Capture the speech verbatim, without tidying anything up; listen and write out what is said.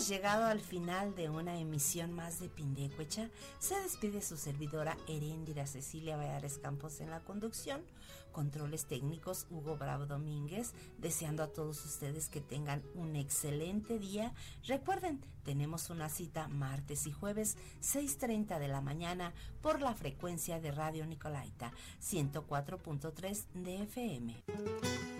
hemos llegado al final de una emisión más de Pindecuecha. Se despide su servidora Heréndira Cecilia Valladares Campos en la conducción, controles técnicos Hugo Bravo Domínguez, deseando a todos ustedes que tengan un excelente día. Recuerden, tenemos una cita martes y jueves, seis treinta de la mañana, por la frecuencia de Radio Nicolaita, ciento cuatro punto tres de F M.